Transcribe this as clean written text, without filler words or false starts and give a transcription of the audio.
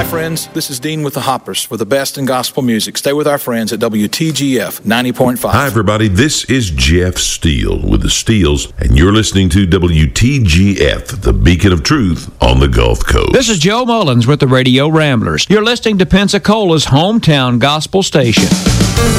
Hi, friends. This is Dean with the Hoppers for the best in gospel music. Stay with our friends at WTGF 90.5. Hi, everybody. This is Jeff Steele with the Steels, and you're listening to WTGF, the beacon of truth on the Gulf Coast. This is Joe Mullins with the Radio Ramblers. You're listening to Pensacola's hometown gospel station.